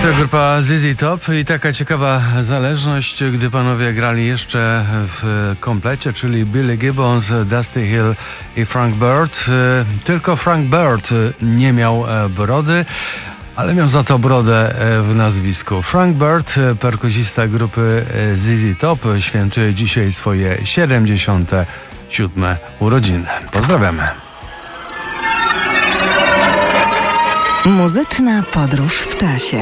To grupa ZZ Top i taka ciekawa zależność, gdy panowie grali jeszcze w komplecie, czyli Billy Gibbons, Dusty Hill i Frank Bird. Tylko Frank Bird nie miał brody, ale miał za to brodę w nazwisku. Frank Bird, perkusista grupy ZZ Top, świętuje dzisiaj swoje 77. urodziny. Pozdrawiamy. Muzyczna podróż w czasie.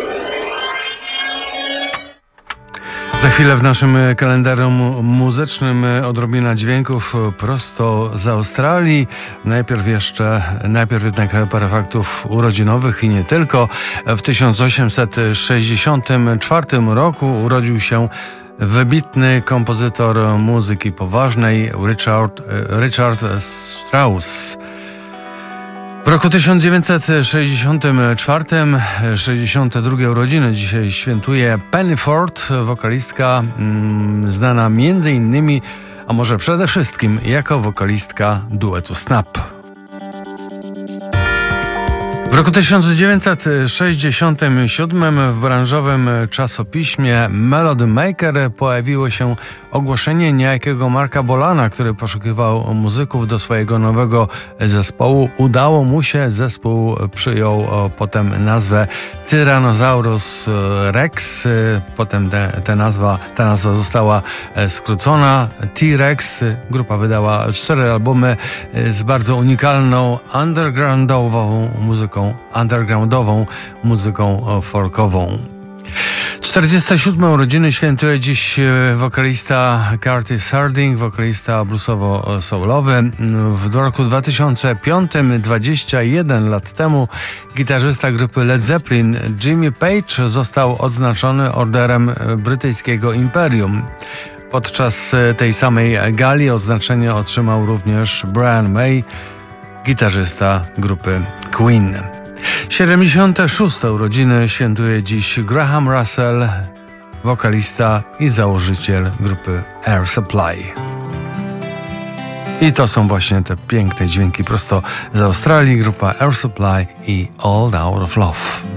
Za chwilę w naszym kalendarium muzycznym odrobina dźwięków prosto z Australii. Najpierw jednak parę faktów urodzinowych i nie tylko. W 1864 roku urodził się wybitny kompozytor muzyki poważnej Richard Strauss. W roku 1964 62 urodziny dzisiaj świętuje Penny Ford, wokalistka znana między innymi, a może przede wszystkim jako wokalistka duetu Snap. W roku 1967 w branżowym czasopiśmie Melody Maker pojawiło się ogłoszenie niejakiego Marka Bolana, który poszukiwał muzyków do swojego nowego zespołu. Udało mu się, zespół przyjął potem nazwę Tyrannosaurus Rex. Potem ta nazwa została skrócona. T-Rex. Grupa wydała 4 albumy z bardzo unikalną undergroundową muzyką folkową. 47 urodziny świętuje dziś wokalista Curtis Harding, wokalista bluesowo-soulowy. W roku 2005, 21 lat temu, gitarzysta grupy Led Zeppelin Jimmy Page został odznaczony orderem brytyjskiego Imperium. Podczas tej samej gali odznaczenie otrzymał również Brian May, gitarzysta grupy Queen. 76. urodziny świętuje dziś Graham Russell, wokalista i założyciel grupy Air Supply. I to są właśnie te piękne dźwięki prosto z Australii, grupa Air Supply i All Out of Love.